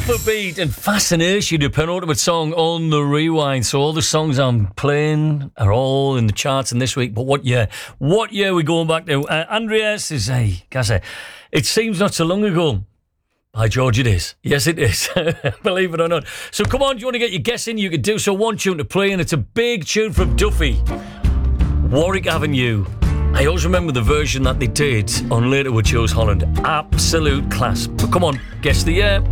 Beat and Fascination, the penultimate song on the rewind. So all the songs I'm playing are all in the charts in this week. But what year? What year are we going back to? Andrea says, hey, Gaza, it seems not so long ago. By George, it is. Yes, it is. Believe it or not. So come on, do you want to get your guess in? You can do so. One tune to play, and it's a big tune from Duffy. Warwick Avenue. I always remember the version that they did on Later We Chose Holland. Absolute class. But come on, guess the year.